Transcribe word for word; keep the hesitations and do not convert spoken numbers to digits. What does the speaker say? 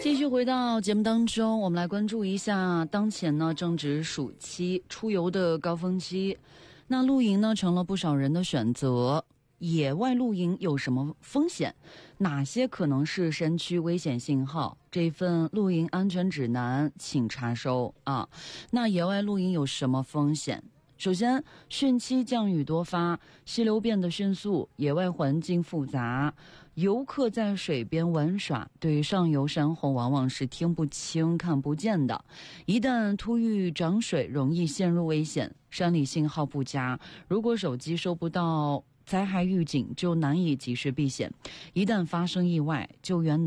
继续回到节目当中，我们来关注一下当前呢正值暑期出游的高峰期，那露营呢成了不少人的选择。野外露营有什么风险？哪些可能是山区危险信号？这份露营安全指南请查收啊！那野外露营有什么风险？首先，汛期降雨多发，溪流变得迅速，野外环境复杂，游客在水边玩耍，对上游山洪往往是听不清看不见的，一旦突遇涨水，容易陷入危险。山里信号不佳，如果手机收不到灾害预警，就难以及时避险，一旦发生意外，救援